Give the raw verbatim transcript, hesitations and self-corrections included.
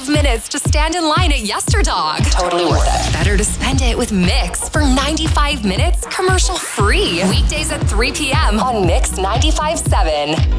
minutes to stand in line at Yesterdog. Totally worth it. Better to spend it with Mix for ninety-five minutes commercial free. Weekdays at three p.m. on Mix ninety-five point seven.